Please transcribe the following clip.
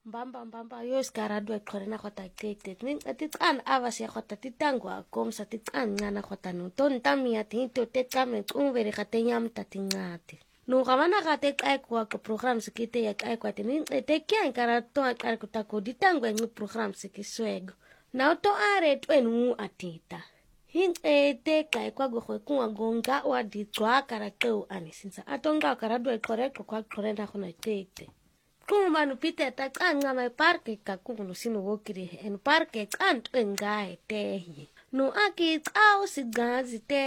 Mbamba yos karadwe korena khota tektet nin atiqan avas ya khota titangwa komsa tiqan ngana khota no ton tamia tinto tekame tsumbere khatenyam tatingate no gamana gate qaikwa ko program sekite ya qaikwa tinin tekyan karato aqalkuta ko ditangwa ni program sekiswego na to are twenu atita te qaikwa go khwa gonga wa ditwa karakeu anisinsa atonga karadwe koreko kwa korena khona tekte Kuma no pite ta kanga mai parke ka kuno sino wokiri en parke kanto engai te no aki tau si gazi te